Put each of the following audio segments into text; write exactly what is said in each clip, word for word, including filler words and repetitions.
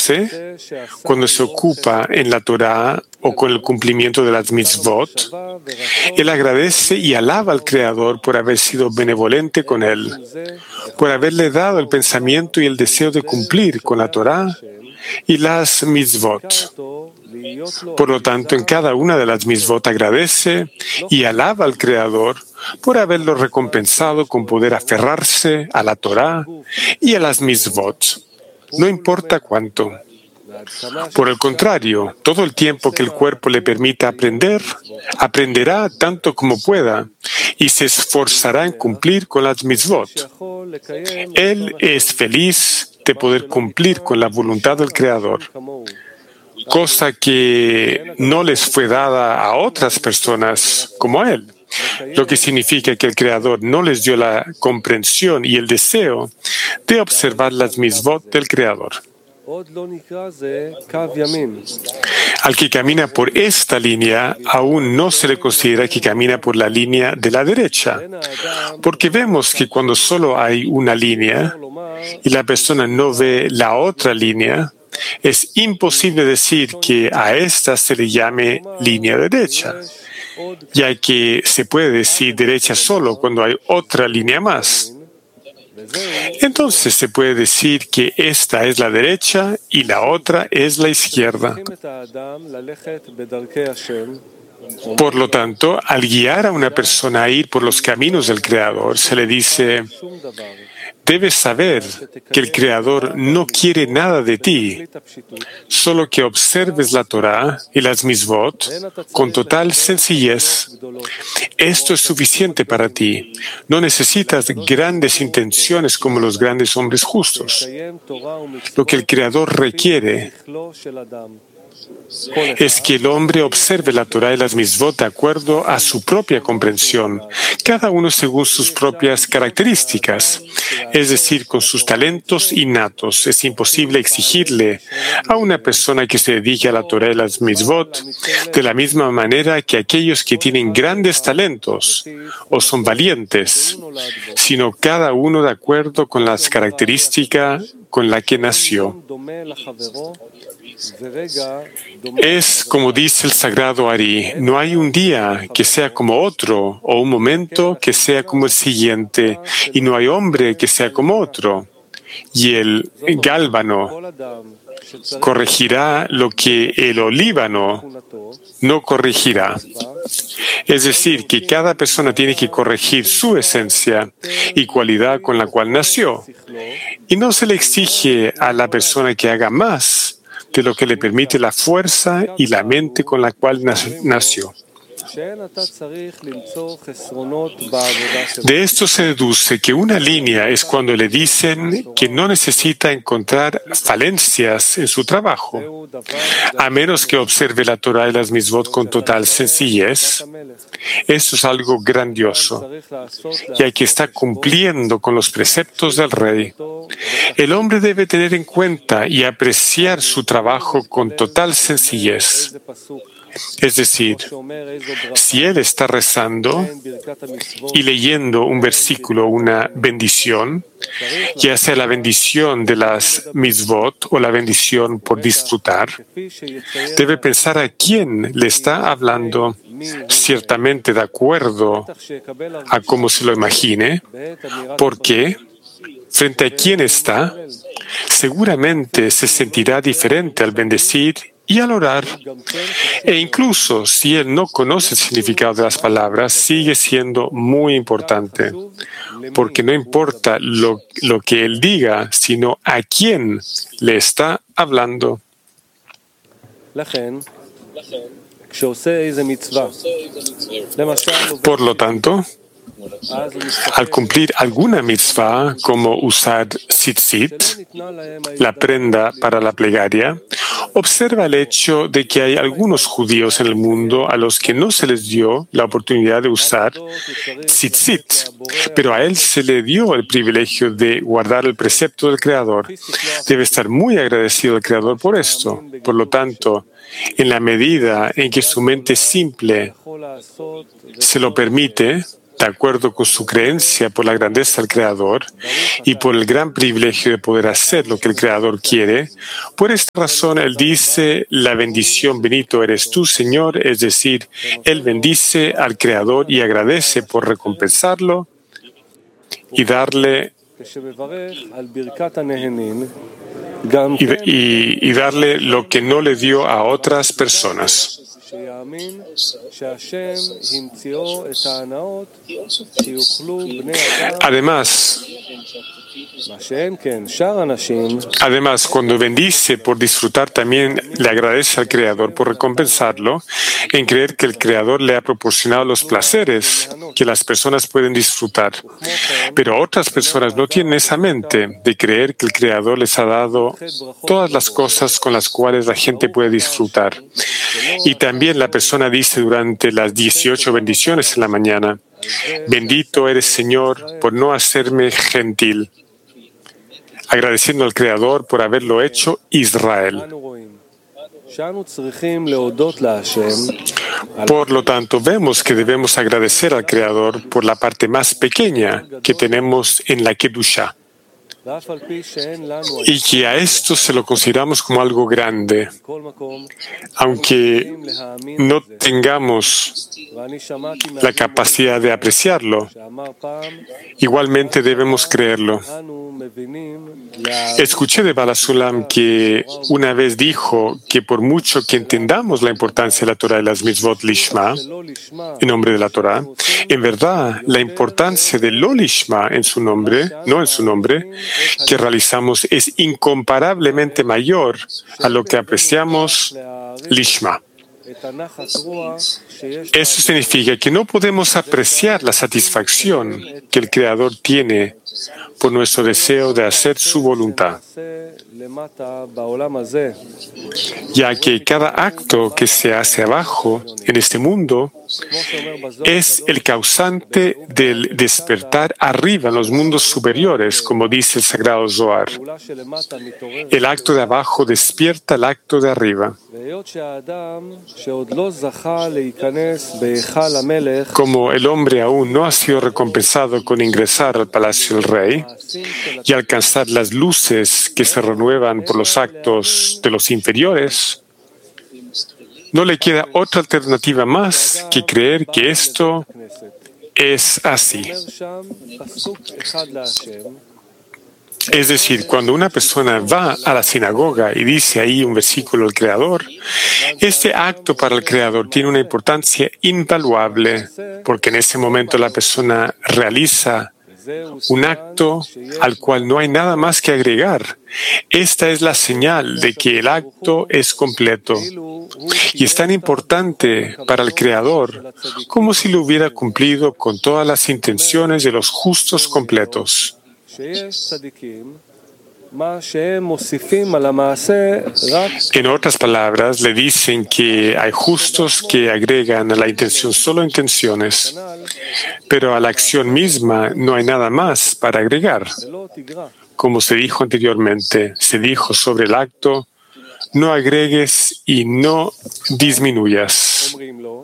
doce, cuando se ocupa en la Torá o con el cumplimiento de las mitzvot, él agradece y alaba al Creador por haber sido benevolente con él, por haberle dado el pensamiento y el deseo de cumplir con la Torá y las mitzvot. Por lo tanto, en cada una de las mitzvot agradece y alaba al Creador por haberlo recompensado con poder aferrarse a la Torá y a las mitzvot, no importa cuánto. Por el contrario, todo el tiempo que el cuerpo le permita aprender, aprenderá tanto como pueda y se esforzará en cumplir con las mitzvot. Él es feliz de poder cumplir con la voluntad del Creador, cosa que no les fue dada a otras personas como a él, lo que significa que el Creador no les dio la comprensión y el deseo de observar las mitzvot del Creador. Al que camina por esta línea, aún no se le considera que camina por la línea de la derecha, porque vemos que cuando solo hay una línea y la persona no ve la otra línea, es imposible decir que a esta se le llame línea derecha, ya que se puede decir derecha solo cuando hay otra línea más. Entonces se puede decir que esta es la derecha y la otra es la izquierda. Por lo tanto, al guiar a una persona a ir por los caminos del Creador, se le dice: debes saber que el Creador no quiere nada de ti, solo que observes la Torá y las mitzvot con total sencillez. Esto es suficiente para ti. No necesitas grandes intenciones como los grandes hombres justos. Lo que el Creador requiere es que el hombre observe la Torá y las mitzvot de acuerdo a su propia comprensión, cada uno según sus propias características, es decir, con sus talentos innatos. Es imposible exigirle a una persona que se dedique a la Torá y las mitzvot de la misma manera que aquellos que tienen grandes talentos o son valientes, sino cada uno de acuerdo con las características con la que nació. Es como dice el sagrado Ari: no hay un día que sea como otro o un momento que sea como el siguiente, y no hay hombre que sea como otro. Y el gálbano corregirá lo que el olíbano no corregirá. Es decir, que cada persona tiene que corregir su esencia y cualidad con la cual nació. Y no se le exige a la persona que haga más de lo que le permite la fuerza y la mente con la cual nació. De esto se deduce que una línea es cuando le dicen que no necesita encontrar falencias en su trabajo, a menos que observe la Torá y las mitzvot con total sencillez. Eso es algo grandioso, ya que está cumpliendo con los preceptos del Rey. El hombre debe tener en cuenta y apreciar su trabajo con total sencillez. Es decir, si él está rezando y leyendo un versículo, una bendición, ya sea la bendición de las mitzvot o la bendición por disfrutar, debe pensar a quién le está hablando, ciertamente de acuerdo a cómo se lo imagine, porque frente a quién está, seguramente se sentirá diferente al bendecir y al orar. E incluso si él no conoce el significado de las palabras, sigue siendo muy importante, porque no importa lo, lo que él diga, sino a quién le está hablando. Por lo tanto, al cumplir alguna mitzvah, como usar tzitzit, la prenda para la plegaria, observa el hecho de que hay algunos judíos en el mundo a los que no se les dio la oportunidad de usar tzitzit, pero a él se le dio el privilegio de guardar el precepto del Creador. Debe estar muy agradecido al Creador por esto. Por lo tanto, en la medida en que su mente simple se lo permite, de acuerdo con su creencia por la grandeza del Creador y por el gran privilegio de poder hacer lo que el Creador quiere, por esta razón Él dice, la bendición bendito eres tú, Señor, es decir, Él bendice al Creador y agradece por recompensarlo y darle y, y, y darle lo que no le dio a otras personas. Además, Además, cuando bendice por disfrutar, también le agradece al Creador por recompensarlo en creer que el Creador le ha proporcionado los placeres que las personas pueden disfrutar. Pero otras personas no tienen esa mente de creer que el Creador les ha dado todas las cosas con las cuales la gente puede disfrutar. Y también la persona dice durante las dieciocho bendiciones en la mañana, bendito eres, Señor, por no hacerme gentil, agradeciendo al Creador por haberlo hecho Israel. Por lo tanto, vemos que debemos agradecer al Creador por la parte más pequeña que tenemos en la Kedusha, y que a esto se lo consideramos como algo grande, aunque no tengamos la capacidad de apreciarlo. Igualmente debemos creerlo. Escuché de Bala Sulam que una vez dijo que por mucho que entendamos la importancia de la Torah y las mitzvot lishma, en nombre de la Torah, en verdad la importancia de lo lishma en su nombre, no en su nombre, que realizamos es incomparablemente mayor a lo que apreciamos lishma. Eso significa que no podemos apreciar la satisfacción que el Creador tiene por nuestro deseo de hacer su voluntad, ya que cada acto que se hace abajo en este mundo es el causante del despertar arriba en los mundos superiores, como dice el Sagrado Zohar. El acto de abajo despierta el acto de arriba. Como el hombre aún no ha sido recompensado con ingresar al palacio del rey y alcanzar las luces que se renuevan por los actos de los inferiores, no le queda otra alternativa más que creer que esto es así. Es decir, cuando una persona va a la sinagoga y dice ahí un versículo del Creador, este acto para el Creador tiene una importancia invaluable, porque en ese momento la persona realiza un acto al cual no hay nada más que agregar. Esta es la señal de que el acto es completo y es tan importante para el Creador como si lo hubiera cumplido con todas las intenciones de los justos completos. En otras palabras, le dicen que hay justos que agregan a la intención solo intenciones, pero a la acción misma no hay nada más para agregar. Como se dijo anteriormente, se dijo sobre el acto, no agregues y no disminuyas.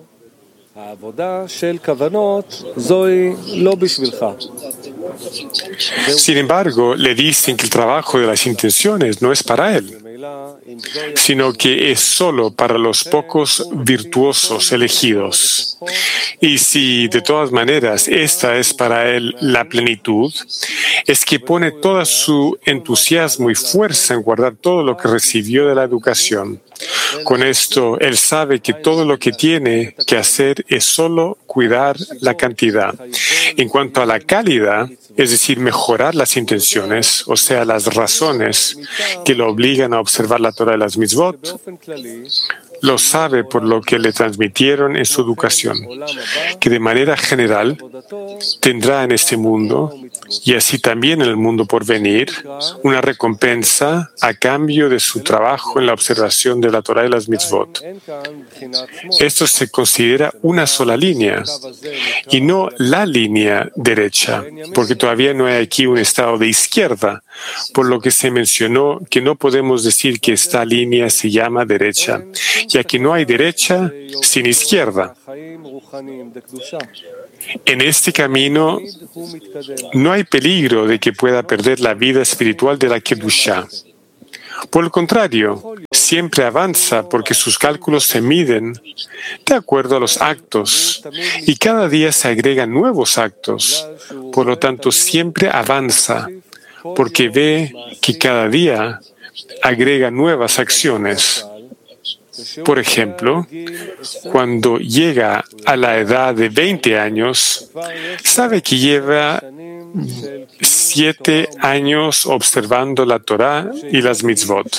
Sin embargo, le dicen que el trabajo de las intenciones no es para él, sino que es solo para los pocos virtuosos elegidos. Y si de todas maneras esta es para él la plenitud, es que pone todo su entusiasmo y fuerza en guardar todo lo que recibió de la educación. Con esto, él sabe que todo lo que tiene que hacer es solo cuidar la cantidad. En cuanto a la calidad, es decir, mejorar las intenciones, o sea, las razones que lo obligan a observar la Torah de las mitzvot, lo sabe por lo que le transmitieron en su educación, que de manera general tendrá en este mundo, y así también en el mundo por venir, una recompensa a cambio de su trabajo en la observación de la Torah y las mitzvot. Esto se considera una sola línea, y no la línea derecha, porque todavía no hay aquí un estado de izquierda, por lo que se mencionó que no podemos decir que esta línea se llama derecha, ya que no hay derecha sin izquierda. En este camino no hay peligro de que pueda perder la vida espiritual de la Kedusha. Por el contrario, siempre avanza porque sus cálculos se miden de acuerdo a los actos y cada día se agregan nuevos actos. Por lo tanto, siempre avanza porque ve que cada día agrega nuevas acciones. Por ejemplo, cuando llega a la edad de veinte años, sabe que lleva siete años observando la Torá y las mitzvot.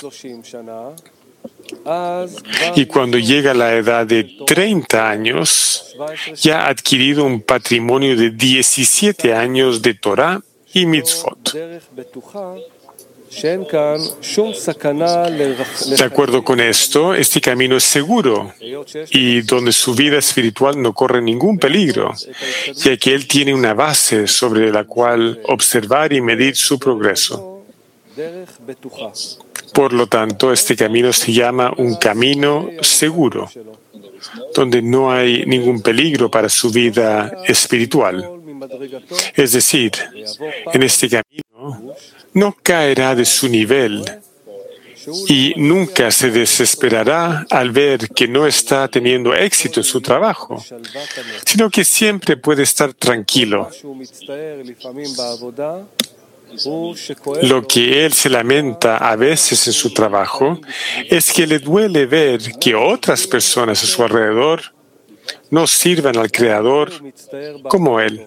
Y cuando llega a la edad de treinta años, ya ha adquirido un patrimonio de diecisiete años de Torá y mitzvot. De acuerdo con esto, este camino es seguro y donde su vida espiritual no corre ningún peligro, ya que él tiene una base sobre la cual observar y medir su progreso. Por lo tanto, este camino se llama un camino seguro, donde no hay ningún peligro para su vida espiritual. Es decir, en este camino no caerá de su nivel y nunca se desesperará al ver que no está teniendo éxito en su trabajo, sino que siempre puede estar tranquilo. Lo que él se lamenta a veces en su trabajo es que le duele ver que otras personas a su alrededor no sirvan al Creador como él.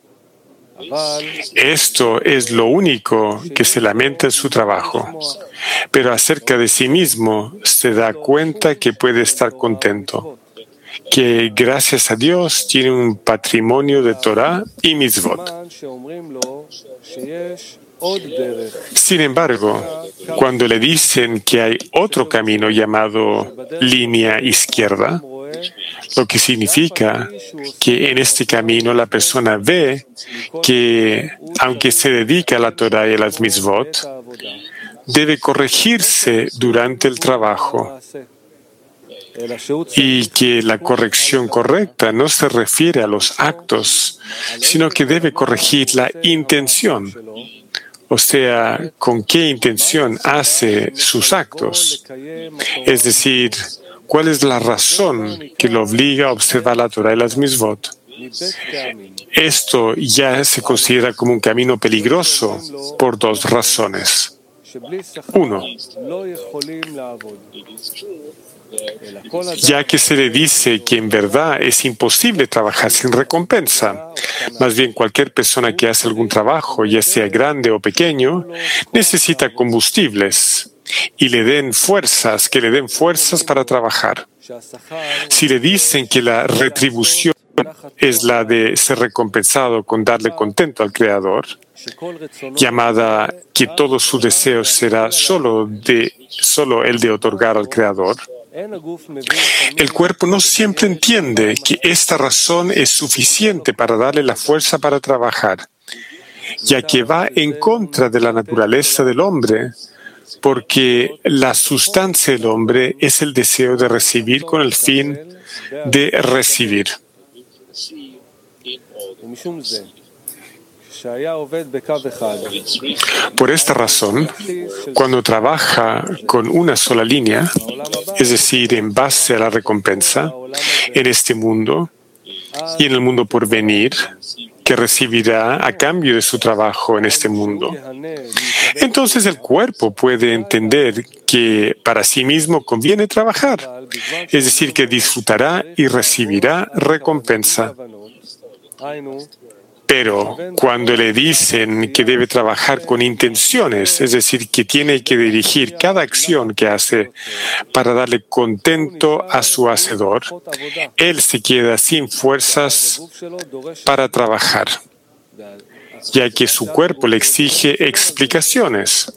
Esto es lo único que se lamenta en su trabajo, pero acerca de sí mismo se da cuenta que puede estar contento, que gracias a Dios tiene un patrimonio de Torah y mitzvot. Sin embargo, cuando le dicen que hay otro camino llamado línea izquierda, lo que significa que en este camino la persona ve que, aunque se dedica a la Torah y a las mitzvot, debe corregirse durante el trabajo y que la corrección correcta no se refiere a los actos, sino que debe corregir la intención, o sea, con qué intención hace sus actos, es decir, ¿cuál es la razón que lo obliga a observar la Torah y las mitzvot? Esto ya se considera como un camino peligroso por dos razones. Uno, ya que se le dice que en verdad es imposible trabajar sin recompensa. Más bien, cualquier persona que hace algún trabajo, ya sea grande o pequeño, necesita combustibles y le den fuerzas, que le den fuerzas para trabajar. Si le dicen que la retribución es la de ser recompensado con darle contento al Creador, llamada que todo su deseo será solo, de, solo el de otorgar al Creador, el cuerpo no siempre entiende que esta razón es suficiente para darle la fuerza para trabajar, ya que va en contra de la naturaleza del hombre, porque la sustancia del hombre es el deseo de recibir con el fin de recibir. Por esta razón, cuando trabaja con una sola línea, es decir, en base a la recompensa, en este mundo y en el mundo por venir, que recibirá a cambio de su trabajo en este mundo, entonces el cuerpo puede entender que para sí mismo conviene trabajar, es decir, que disfrutará y recibirá recompensa. Pero cuando le dicen que debe trabajar con intenciones, es decir, que tiene que dirigir cada acción que hace para darle contento a su hacedor, él se queda sin fuerzas para trabajar, ya que su cuerpo le exige explicaciones.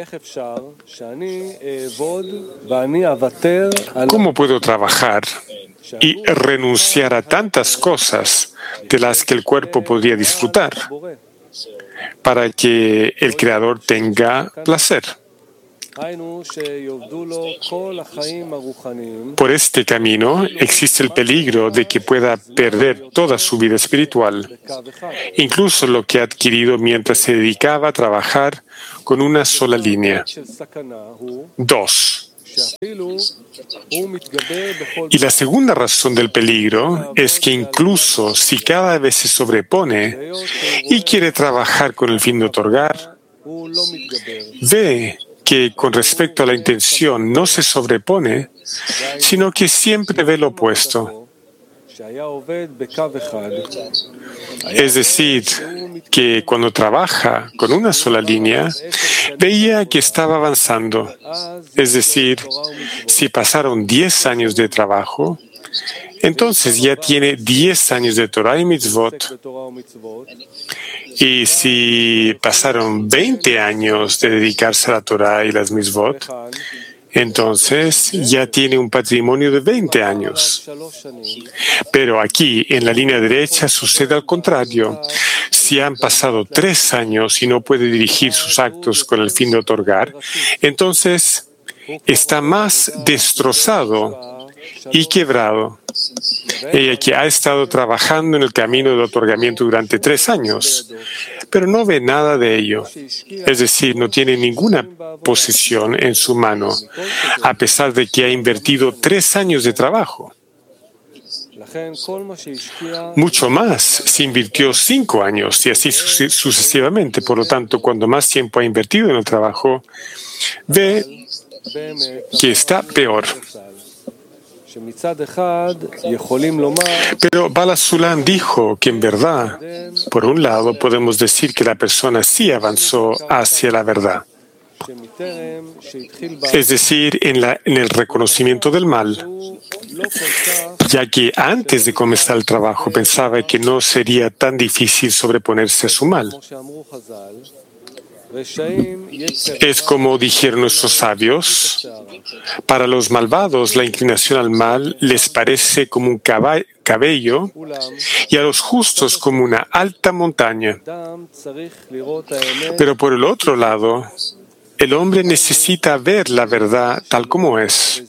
¿Cómo puedo trabajar y renunciar a tantas cosas de las que el cuerpo podría disfrutar para que el Creador tenga placer? Por este camino existe el peligro de que pueda perder toda su vida espiritual, incluso lo que ha adquirido mientras se dedicaba a trabajar con una sola línea. Dos. Y la segunda razón del peligro es que incluso si cada vez se sobrepone y quiere trabajar con el fin de otorgar, ve que con respecto a la intención no se sobrepone, sino que siempre ve lo opuesto. Es decir, que cuando trabaja con una sola línea, veía que estaba avanzando. Es decir, si pasaron diez años de trabajo, entonces ya tiene diez años de Torah y Mitzvot. Y si pasaron veinte años de dedicarse a la Torah y las Mitzvot, entonces ya tiene un patrimonio de veinte años. Pero aquí, en la línea derecha, sucede al contrario. Si han pasado tres años y no puede dirigir sus actos con el fin de otorgar, entonces está más destrozado y quebrado. Ella que ha estado trabajando en el camino del otorgamiento durante tres años, pero no ve nada de ello. Es decir, no tiene ninguna posesión en su mano, a pesar de que ha invertido tres años de trabajo. Mucho más si invirtió cinco años y así sucesivamente. Por lo tanto, cuando más tiempo ha invertido en el trabajo, ve que está peor. Pero Bala Sulam dijo que en verdad, por un lado, podemos decir que la persona sí avanzó hacia la verdad. Es decir, en, la, en el reconocimiento del mal, ya que antes de comenzar el trabajo pensaba que no sería tan difícil sobreponerse a su mal. Es como dijeron nuestros sabios, para los malvados la inclinación al mal les parece como un cabello y a los justos como una alta montaña. Pero por el otro lado, el hombre necesita ver la verdad tal como es,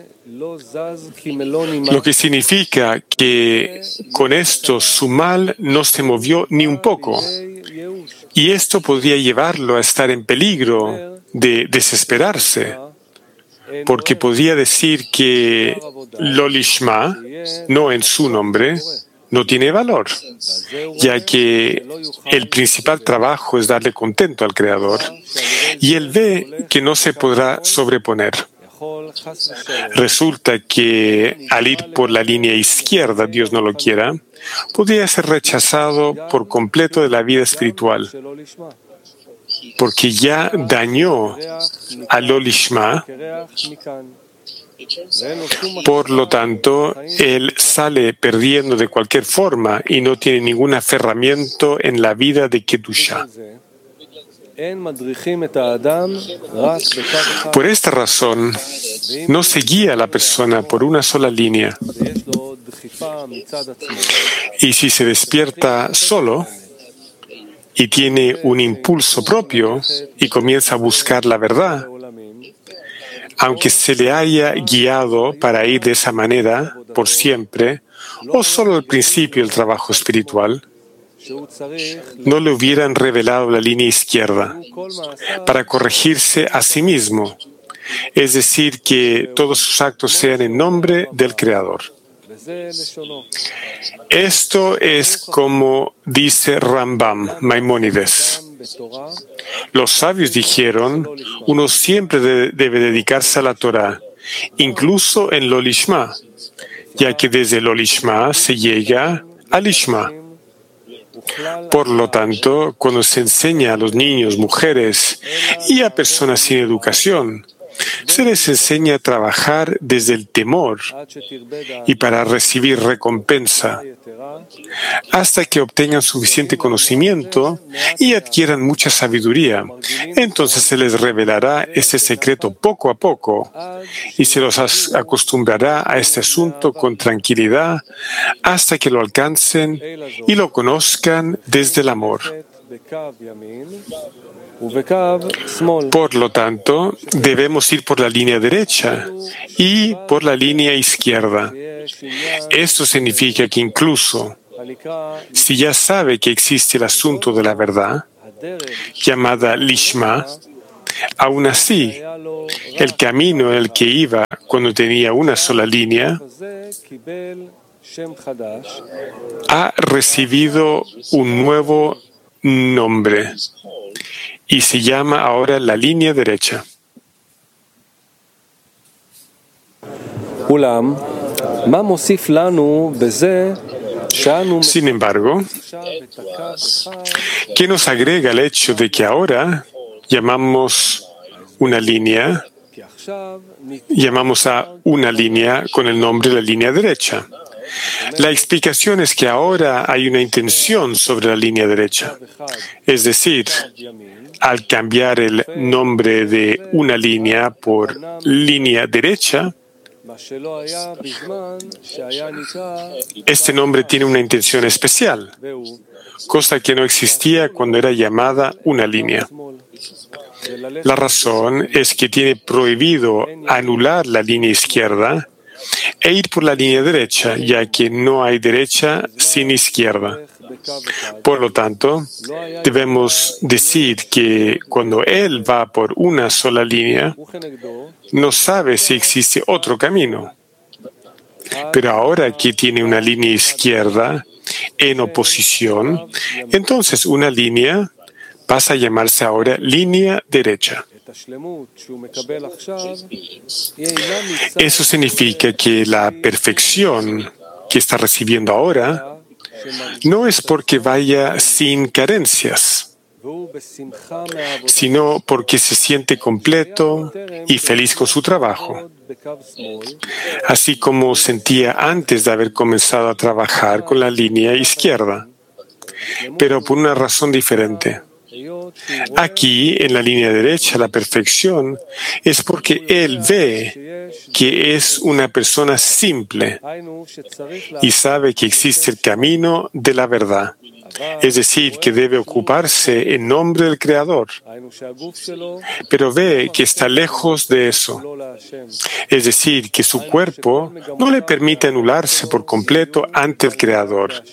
lo que significa que con esto su mal no se movió ni un poco. Y esto podría llevarlo a estar en peligro de desesperarse, porque podría decir que lo lishma, no en su nombre, no tiene valor, ya que el principal trabajo es darle contento al Creador, y él ve que no se podrá sobreponer. Resulta que al ir por la línea izquierda, Dios no lo quiera, podría ser rechazado por completo de la vida espiritual, porque ya dañó a lo lishma. Por lo tanto, él sale perdiendo de cualquier forma y no tiene ningún aferramiento en la vida de Kedusha. Por esta razón, no se guía a la persona por una sola línea. Y si se despierta solo y tiene un impulso propio y comienza a buscar la verdad, aunque se le haya guiado para ir de esa manera por siempre, o solo al principio del trabajo espiritual, no le hubieran revelado la línea izquierda para corregirse a sí mismo, es decir, que todos sus actos sean en nombre del Creador. Esto es como dice Rambam, Maimónides. Los sabios dijeron, uno siempre de, debe dedicarse a la Torah, incluso en lo lishma, ya que desde lo lishma se llega al lishma. Por lo tanto, cuando se enseña a los niños, mujeres y a personas sin educación, se les enseña a trabajar desde el temor y para recibir recompensa, hasta que obtengan suficiente conocimiento y adquieran mucha sabiduría. Entonces se les revelará este secreto poco a poco y se los acostumbrará a este asunto con tranquilidad hasta que lo alcancen y lo conozcan desde el amor. Por lo tanto, debemos ir por la línea derecha y por la línea izquierda. Esto significa que incluso si ya sabe que existe el asunto de la verdad, llamada Lishma, aún así, el camino en el que iba cuando tenía una sola línea ha recibido un nuevo nombre y se llama ahora la línea derecha. Sin embargo, ¿qué nos agrega el hecho de que ahora llamamos una línea, llamamos a una línea con el nombre de la línea derecha? La explicación es que ahora hay una intención sobre la línea derecha. Es decir, al cambiar el nombre de una línea por línea derecha, este nombre tiene una intención especial, cosa que no existía cuando era llamada una línea. La razón es que tiene prohibido anular la línea izquierda e ir por la línea derecha, ya que no hay derecha sin izquierda. Por lo tanto, debemos decir que cuando él va por una sola línea, no sabe si existe otro camino. Pero ahora que tiene una línea izquierda en oposición, entonces una línea pasa a llamarse ahora línea derecha. Eso significa que la perfección que está recibiendo ahora no es porque vaya sin carencias, sino porque se siente completo y feliz con su trabajo, así como sentía antes de haber comenzado a trabajar con la línea izquierda, pero por una razón diferente. Aquí, en la línea derecha, la perfección es porque él ve que es una persona simple y sabe que existe el camino de la verdad, es decir, que debe ocuparse en nombre del Creador, pero ve que está lejos de eso, es decir, que su cuerpo no le permite anularse por completo ante el Creador,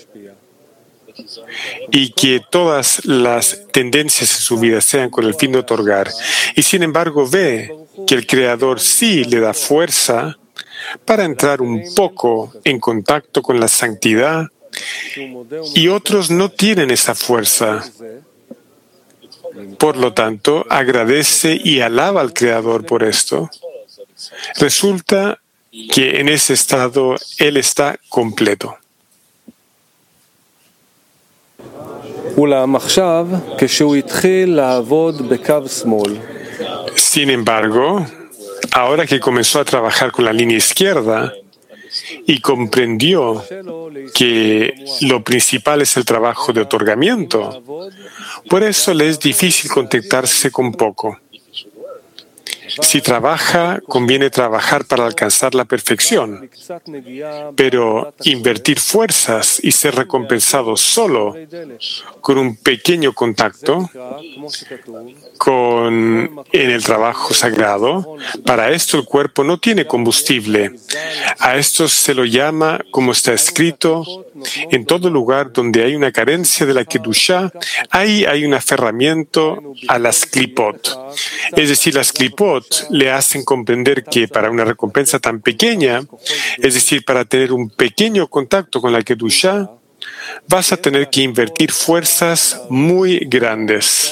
y que todas las tendencias en su vida sean con el fin de otorgar. Y sin embargo ve que el Creador sí le da fuerza para entrar un poco en contacto con la santidad y otros no tienen esa fuerza. Por lo tanto, agradece y alaba al Creador por esto. Resulta que en ese estado Él está completo. Sin embargo, ahora que comenzó a trabajar con la línea izquierda y comprendió que lo principal es el trabajo de otorgamiento, por eso le es difícil contentarse con poco. Si trabaja, conviene trabajar para alcanzar la perfección, pero invertir fuerzas y ser recompensado solo con un pequeño contacto con, en el trabajo sagrado, para esto el cuerpo no tiene combustible. A esto se lo llama, como está escrito, en todo lugar donde hay una carencia de la Kedushá, ahí hay un aferramiento a las klipot. Es decir, las klipot le hacen comprender que para una recompensa tan pequeña, es decir, para tener un pequeño contacto con la Kedushá, vas a tener que invertir fuerzas muy grandes.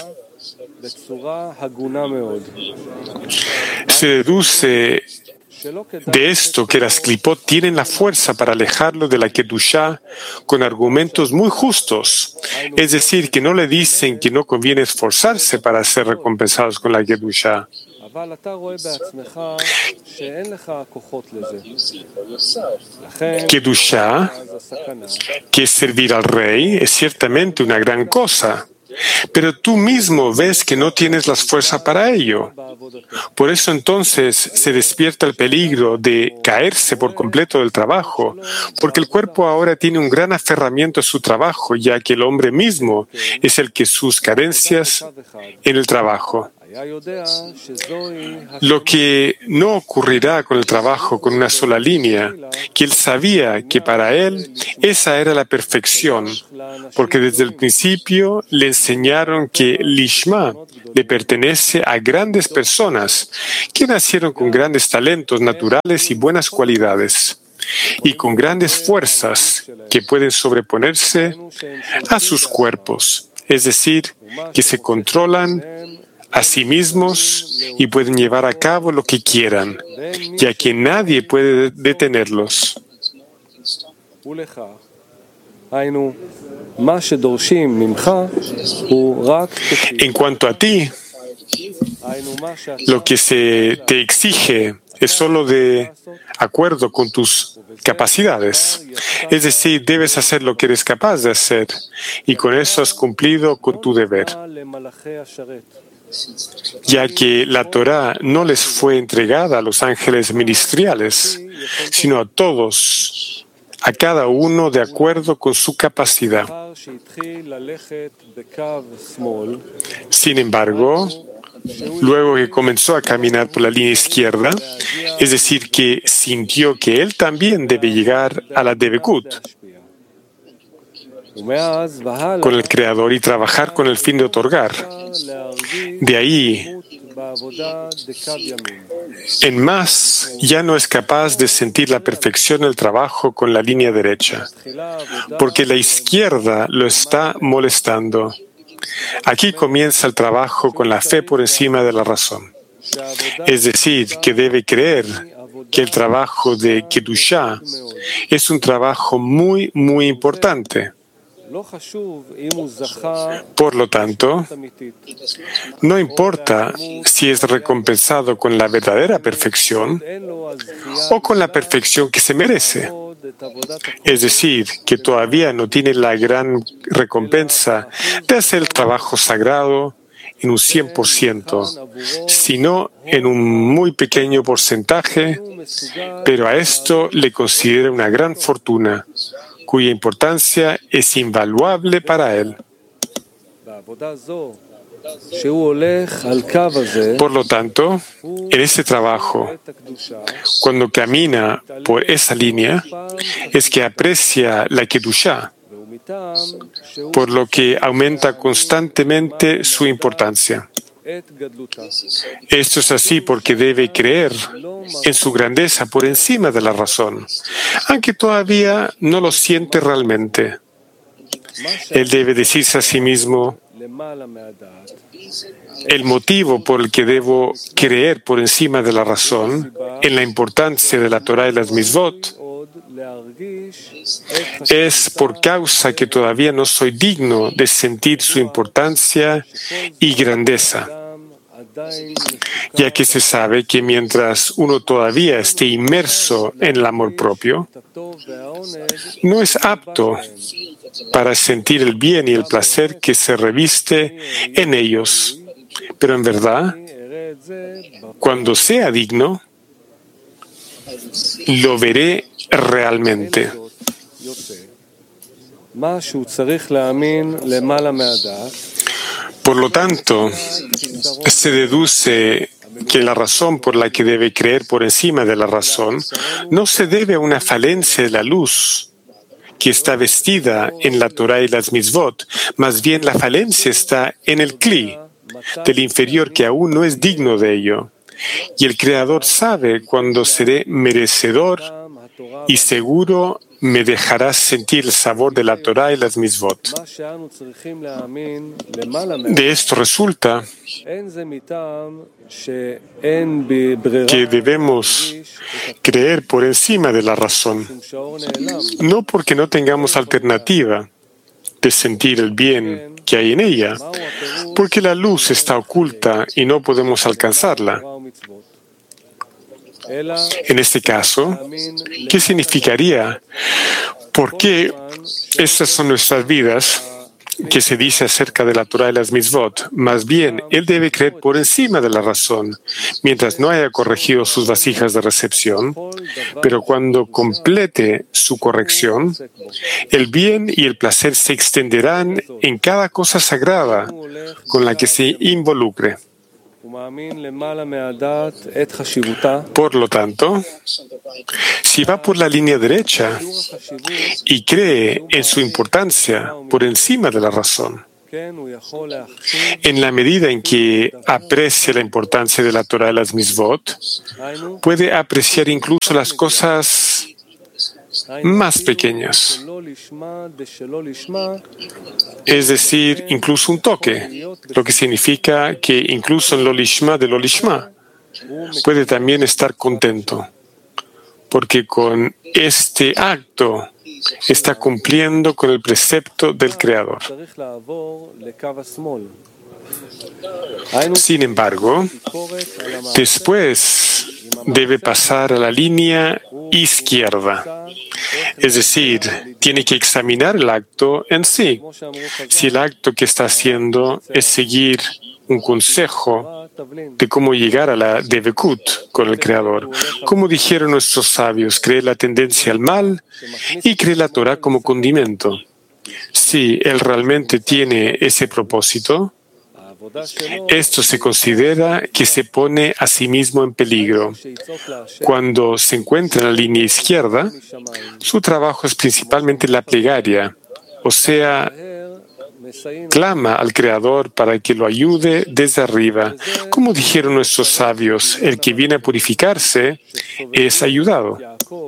Se deduce de esto que las klipot tienen la fuerza para alejarlo de la Kedushá con argumentos muy justos, es decir, que no le dicen que no conviene esforzarse para ser recompensados con la Kedushá. Kedushá, que es servir al rey, es ciertamente una gran cosa, pero tú mismo ves que no tienes las fuerzas para ello. Por eso entonces se despierta el peligro de caerse por completo del trabajo, porque el cuerpo ahora tiene un gran aferramiento a su trabajo, ya que el hombre mismo es el que sus carencias en el trabajo. Lo que no ocurrirá con el trabajo con una sola línea, que él sabía que para él esa era la perfección, porque desde el principio le enseñaron que Lishma le pertenece a grandes personas que nacieron con grandes talentos naturales y buenas cualidades, y con grandes fuerzas que pueden sobreponerse a sus cuerpos, es decir, que se controlan a sí mismos y pueden llevar a cabo lo que quieran, ya que nadie puede detenerlos. En cuanto a ti, lo que se te exige es solo de acuerdo con tus capacidades. Es decir, debes hacer lo que eres capaz de hacer y con eso has cumplido con tu deber. Ya que la Torá no les fue entregada a los ángeles ministeriales, sino a todos, a cada uno de acuerdo con su capacidad. Sin embargo, luego que comenzó a caminar por la línea izquierda, es decir, que sintió que él también debe llegar a la Debekut con el Creador y trabajar con el fin de otorgar. De ahí en más, ya no es capaz de sentir la perfección del trabajo con la línea derecha, porque la izquierda lo está molestando. Aquí comienza el trabajo con la fe por encima de la razón. Es decir, que debe creer que el trabajo de Kedushá es un trabajo muy, muy importante. Por lo tanto, no importa si es recompensado con la verdadera perfección o con la perfección que se merece. Es decir, que todavía no tiene la gran recompensa de hacer el trabajo sagrado en un cien por ciento, sino en un muy pequeño porcentaje, pero a esto le considera una gran fortuna, cuya importancia es invaluable para él. Por lo tanto, en ese trabajo, cuando camina por esa línea, es que aprecia la Kedushá, por lo que aumenta constantemente su importancia. Esto es así porque debe creer en su grandeza por encima de la razón, aunque todavía no lo siente realmente. Él debe decirse a sí mismo: el motivo por el que debo creer por encima de la razón en la importancia de la Torá y las Mitzvot es por causa que todavía no soy digno de sentir su importancia y grandeza, ya que se sabe que mientras uno todavía esté inmerso en el amor propio, no es apto para sentir el bien y el placer que se reviste en ellos. Pero en verdad, cuando sea digno, lo veré realmente. Por lo tanto, se deduce que la razón por la que debe creer por encima de la razón no se debe a una falencia de la luz que está vestida en la Torá y las Mitzvot, más bien la falencia está en el Kli del inferior que aún no es digno de ello. Y el Creador sabe cuándo seré merecedor y seguro me dejarás sentir el sabor de la Torá y las Mitzvot. De esto resulta que debemos creer por encima de la razón, no porque no tengamos alternativa de sentir el bien que hay en ella, porque la luz está oculta y no podemos alcanzarla. En este caso, ¿qué significaría? ¿Por qué estas son nuestras vidas? que se dice acerca de la Torah y las mitzvot. Más bien, él debe creer por encima de la razón, mientras no haya corregido sus vasijas de recepción, pero cuando complete su corrección, el bien y el placer se extenderán en cada cosa sagrada con la que se involucre. Por lo tanto, si va por la línea derecha y cree en su importancia por encima de la razón, en la medida en que aprecia la importancia de la Torah y las mitzvot, puede apreciar incluso las cosas más pequeñas, es decir, incluso un toque, lo que significa que incluso en lo lishma de lo lishma puede también estar contento, porque con este acto está cumpliendo con el precepto del Creador. Sin embargo, después debe pasar a la línea izquierda. Es decir, tiene que examinar el acto en sí. Si el acto que está haciendo es seguir un consejo de cómo llegar a la Devekut con el Creador. Como dijeron nuestros sabios, cree la tendencia al mal y cree la Torah como condimento. Si él realmente tiene ese propósito, esto se considera que se pone a sí mismo en peligro. Cuando se encuentra en la línea izquierda, su trabajo es principalmente la plegaria, o sea, clama al Creador para que lo ayude desde arriba. Como dijeron nuestros sabios, el que viene a purificarse es ayudado.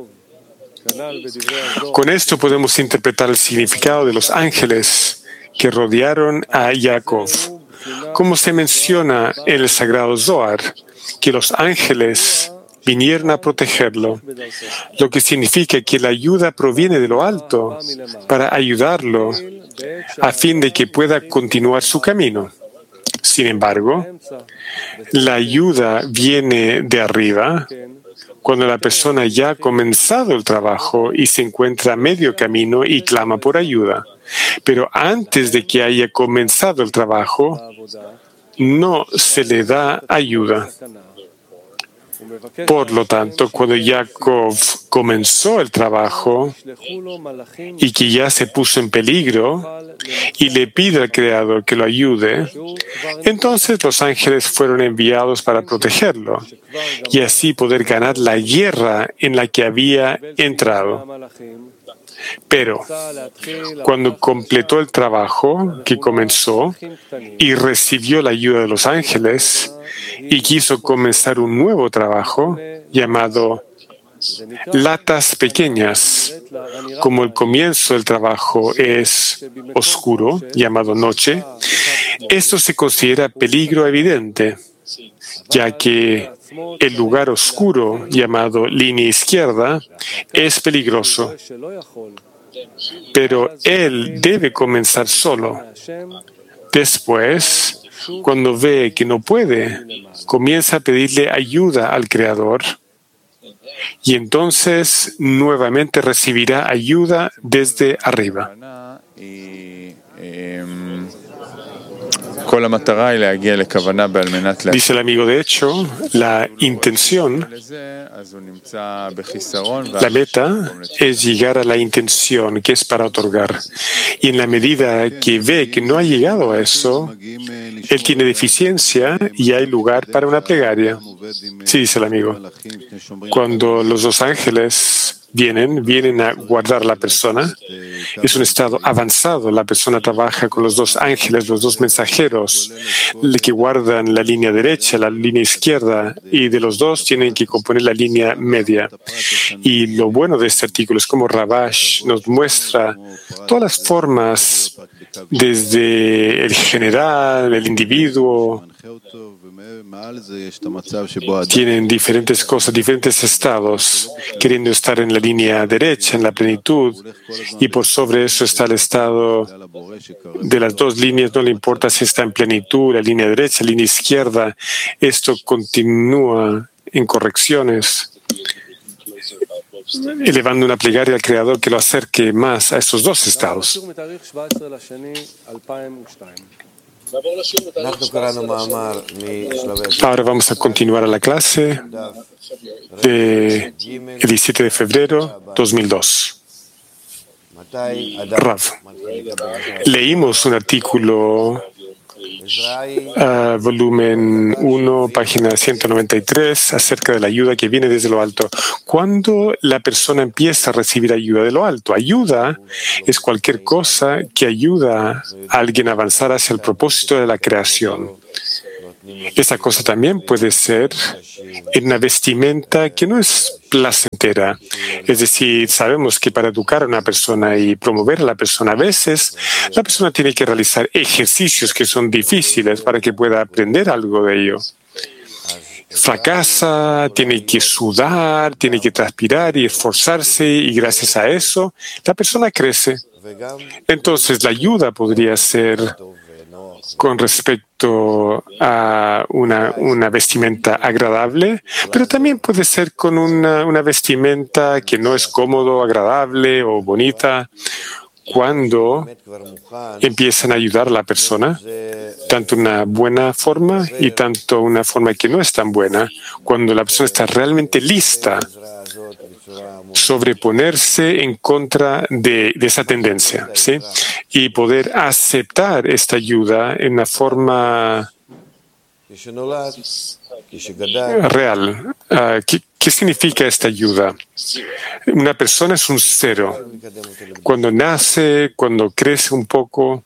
Con esto podemos interpretar el significado de los ángeles que rodearon a Jacob. Como se menciona en el Sagrado Zohar, que los ángeles vinieron a protegerlo, lo que significa que la ayuda proviene de lo alto para ayudarlo a fin de que pueda continuar su camino. Sin embargo, la ayuda viene de arriba cuando la persona ya ha comenzado el trabajo y se encuentra a medio camino y clama por ayuda. Pero antes de que haya comenzado el trabajo, no se le da ayuda. Por lo tanto, cuando Jacob comenzó el trabajo y que ya se puso en peligro y le pide al Creador que lo ayude, entonces los ángeles fueron enviados para protegerlo y así poder ganar la guerra en la que había entrado. Pero cuando completó el trabajo que comenzó y recibió la ayuda de los ángeles y quiso comenzar un nuevo trabajo llamado latas pequeñas, como el comienzo del trabajo es oscuro, llamado noche, esto se considera peligro evidente, ya que el lugar oscuro, llamado línea izquierda, es peligroso. Pero él debe comenzar solo. Después, cuando ve que no puede, comienza a pedirle ayuda al Creador y entonces nuevamente recibirá ayuda desde arriba. Dice el amigo, de hecho, la intención, la meta es llegar a la intención, que es para otorgar. Y en la medida que ve que no ha llegado a eso, él tiene deficiencia y hay lugar para una plegaria. Sí, dice el amigo. Cuando los dos ángeles vienen, vienen a guardar a la persona. Es un estado avanzado. La persona trabaja con los dos ángeles, los dos mensajeros, que guardan la línea derecha, la línea izquierda, y de los dos tienen que componer la línea media. Y lo bueno de este artículo es como Rabash nos muestra todas las formas, desde el general, el individuo, tienen diferentes cosas, diferentes estados, queriendo estar en la línea derecha, en la plenitud, y por sobre eso está el estado de las dos líneas, no le importa si está en plenitud, la línea derecha, la línea izquierda, esto continúa en correcciones. elevando una plegaria al Creador que lo acerque más a estos dos estados. Ahora vamos a continuar a la clase del diecisiete de febrero de dos mil dos. Rav, leímos un artículo, uh, volumen uno, página ciento noventa y tres, acerca de la ayuda que viene desde lo alto. ¿Cuándo la persona empieza a recibir ayuda de lo alto? Ayuda es cualquier cosa que ayuda a alguien a avanzar hacia el propósito de la creación. Esa cosa también puede ser en una vestimenta que no es placentera. Es decir, sabemos que para educar a una persona y promover a la persona, a veces la persona tiene que realizar ejercicios que son difíciles para que pueda aprender algo de ello. Fracasa, tiene que sudar, tiene que transpirar y esforzarse, y gracias a eso la persona crece. Entonces la ayuda podría ser con respecto a una, una vestimenta agradable, pero también puede ser con una, una vestimenta que no es cómodo, agradable o bonita, cuando empiezan a ayudar a la persona, tanto una buena forma y tanto una forma que no es tan buena, cuando la persona está realmente lista sobreponerse en contra de, de esa tendencia, ¿sí? Y poder aceptar esta ayuda en una forma real. Uh, ¿qué, ¿Qué significa esta ayuda? Una persona es un cero. Cuando nace, cuando crece un poco,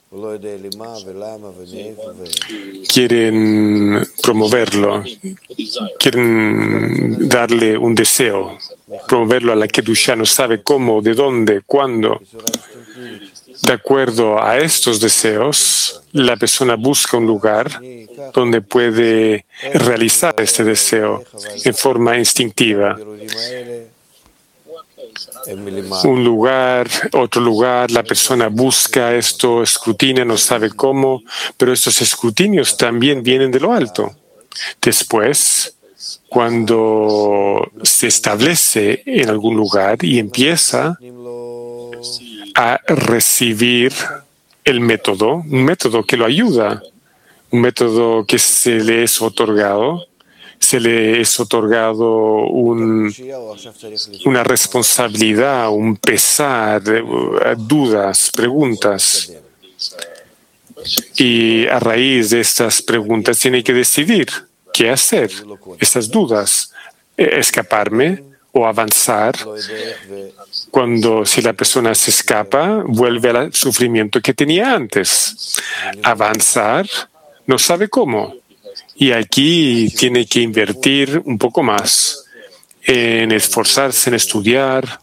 quieren promoverlo, quieren darle un deseo, promoverlo a la Kedusha, no sabe cómo, de dónde, cuándo. De acuerdo a estos deseos, la persona busca un lugar donde puede realizar este deseo en forma instintiva. Un lugar, otro lugar, la persona busca esto, escrutina, no sabe cómo, pero estos escrutinios también vienen de lo alto. Después, cuando se establece en algún lugar y empieza a recibir el método, un método que lo ayuda, un método que se le es otorgado, se le es otorgado un, una responsabilidad, un pesar, dudas, preguntas. Y a raíz de estas preguntas tiene que decidir qué hacer. Estas dudas, escaparme o avanzar. Cuando si la persona se escapa, vuelve al sufrimiento que tenía antes. Avanzar, no sabe cómo. Y aquí tiene que invertir un poco más en esforzarse, en estudiar,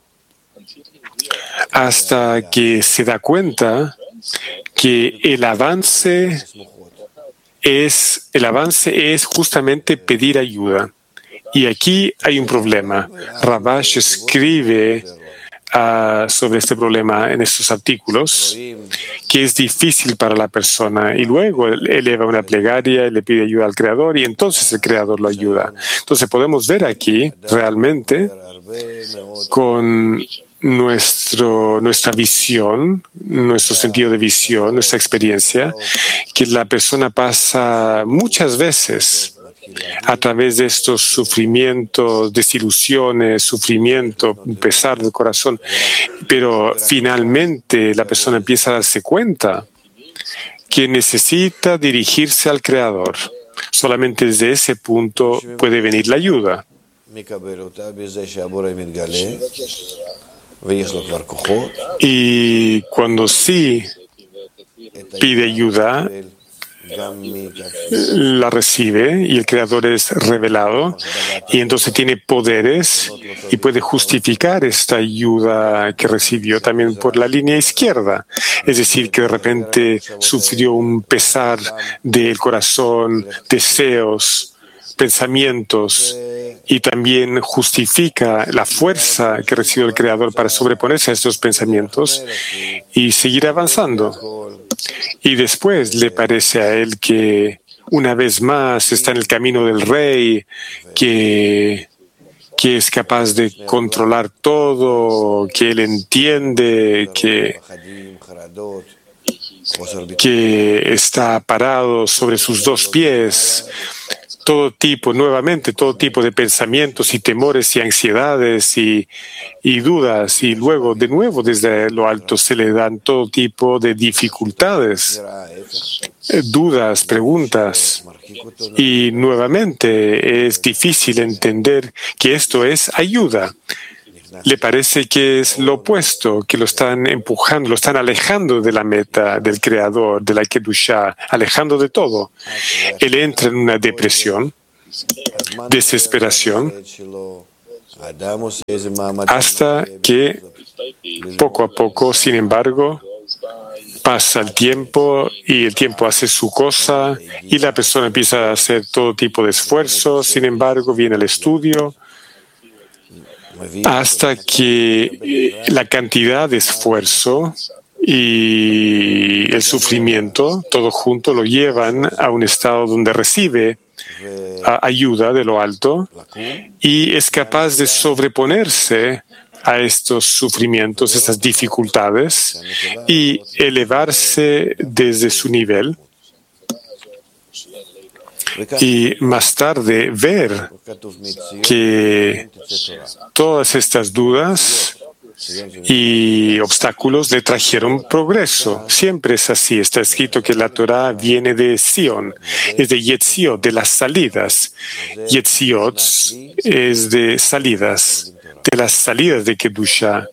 hasta que se da cuenta que el avance es, el avance es justamente pedir ayuda. Y aquí hay un problema. Rabash escribe Uh, sobre este problema en estos artículos, que es difícil para la persona, y luego eleva una plegaria y le pide ayuda al Creador, y entonces el Creador lo ayuda. Entonces podemos ver aquí realmente con nuestro, nuestra visión, nuestro sentido de visión, nuestra experiencia, que la persona pasa muchas veces a través de estos sufrimientos, desilusiones, sufrimiento, pesar del corazón, pero finalmente la persona empieza a darse cuenta que necesita dirigirse al Creador. Solamente desde ese punto puede venir la ayuda. Y cuando sí pide ayuda, la recibe y el Creador es revelado, y entonces tiene poderes y puede justificar esta ayuda que recibió también por la línea izquierda. Es decir, que de repente sufrió un pesar del corazón, deseos, pensamientos, y también justifica la fuerza que recibió el Creador para sobreponerse a estos pensamientos y seguir avanzando. Y después le parece a él que una vez más está en el camino del Rey, que, que es capaz de controlar todo, que él entiende, que, que está parado sobre sus dos pies. Todo tipo, nuevamente, todo tipo de pensamientos y temores y ansiedades y, y dudas. Y luego, de nuevo, desde lo alto se le dan todo tipo de dificultades, eh, dudas, preguntas. Y nuevamente es difícil entender que esto es ayuda. Le parece que es lo opuesto, que lo están empujando, lo están alejando de la meta, del Creador, de la Kedushá, alejando de todo. Él entra en una depresión, desesperación, hasta que poco a poco, sin embargo, pasa el tiempo y el tiempo hace su cosa y la persona empieza a hacer todo tipo de esfuerzos. Sin embargo, viene el estudio, hasta que la cantidad de esfuerzo y el sufrimiento, todo junto, lo llevan a un estado donde recibe ayuda de lo alto y es capaz de sobreponerse a estos sufrimientos, estas dificultades y elevarse desde su nivel. Y más tarde ver que todas estas dudas y obstáculos le trajeron progreso. Siempre es así. Está escrito que la Torah viene de Sion, es de Yetziot, de las salidas. Yetziot es de salidas, de las salidas de Kedushá.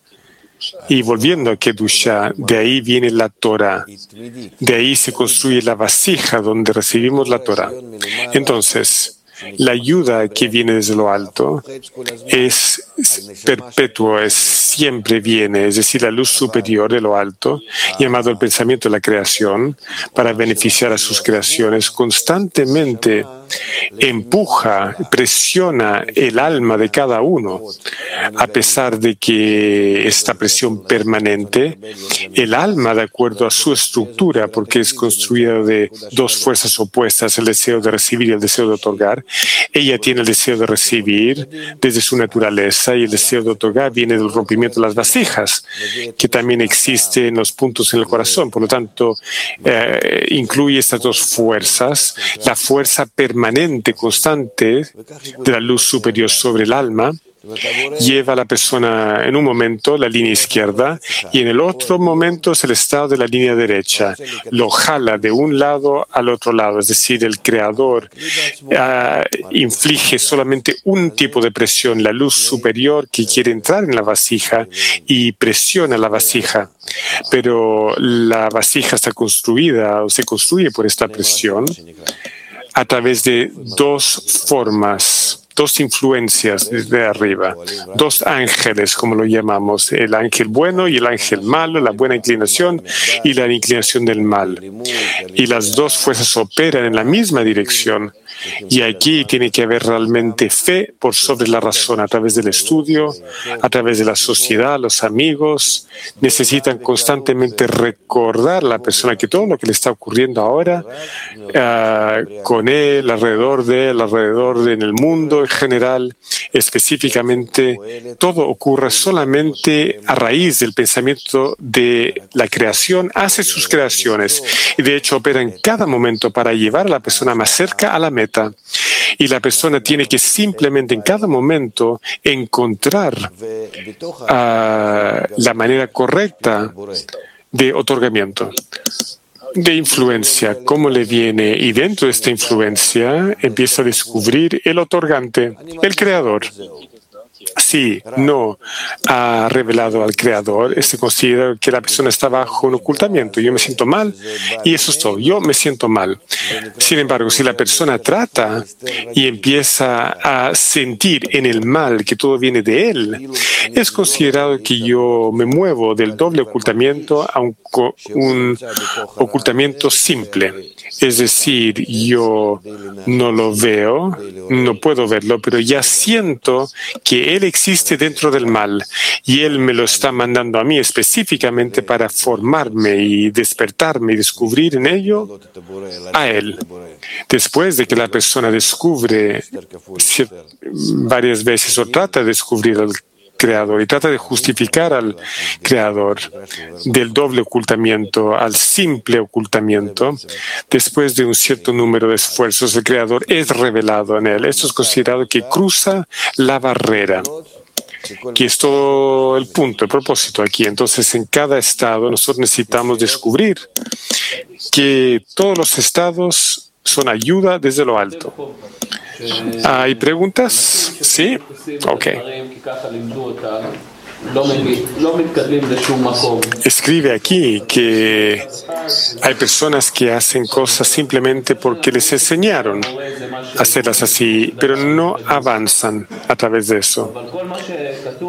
Y volviendo a Kedushá, de ahí viene la Torah. De ahí se construye la vasija donde recibimos la Torah. Entonces, la ayuda que viene desde lo alto es perpetua, es siempre viene, es decir, la luz superior de lo alto, llamado el pensamiento de la creación, para beneficiar a sus creaciones, constantemente empuja, presiona el alma de cada uno. A pesar de que esta presión permanente, el alma, de acuerdo a su estructura, porque es construida de dos fuerzas opuestas, el deseo de recibir y el deseo de otorgar, ella tiene el deseo de recibir desde su naturaleza y el deseo de otorgar viene del rompimiento de las vasijas, que también existe en los puntos en el corazón. Por lo tanto, eh, incluye estas dos fuerzas, la fuerza permanente, constante de la luz superior sobre el alma, lleva a la persona en un momento la línea izquierda y en el otro momento es el estado de la línea derecha. Lo jala de un lado al otro lado, es decir, el Creador uh, inflige solamente un tipo de presión, la luz superior que quiere entrar en la vasija y presiona la vasija. Pero la vasija está construida o se construye por esta presión a través de dos formas, dos influencias desde arriba, dos ángeles, como lo llamamos, el ángel bueno y el ángel malo, la buena inclinación y la inclinación del mal. Y las dos fuerzas operan en la misma dirección. Y aquí tiene que haber realmente fe por sobre la razón, a través del estudio, a través de la sociedad, los amigos. Necesitan constantemente recordar a la persona que todo lo que le está ocurriendo ahora, uh, con él, alrededor de él, alrededor de en el mundo en general, específicamente, todo ocurre solamente a raíz del pensamiento de la creación hace sus creaciones. Y de hecho opera en cada momento para llevar a la persona más cerca a la meta. Y la persona tiene que simplemente en cada momento encontrar uh, la manera correcta de otorgamiento, de influencia, cómo le viene. Y dentro de esta influencia empieza a descubrir el otorgante, el creador. Si no ha revelado al Creador, se considera que la persona está bajo un ocultamiento. Yo me siento mal y eso es todo. Yo me siento mal. Sin embargo, si la persona trata y empieza a sentir en el mal que todo viene de él, es considerado que yo me muevo del doble ocultamiento a un, un ocultamiento simple. Es decir, yo no lo veo, no puedo verlo, pero ya siento que Él existe dentro del mal y Él me lo está mandando a mí específicamente para formarme y despertarme y descubrir en ello a Él. Después de que la persona descubre varias veces o trata de descubrir al Creador y trata de justificar al Creador del doble ocultamiento al simple ocultamiento, después de un cierto número de esfuerzos, el Creador es revelado en él. Esto es considerado que cruza la barrera, que es todo el punto, el propósito aquí. Entonces, en cada estado nosotros necesitamos descubrir que todos los estados son ayuda desde lo alto. ¿Hay preguntas? ¿Sí? Ok. Escribe aquí que hay personas que hacen cosas simplemente porque les enseñaron a hacerlas así, pero no avanzan a través de eso.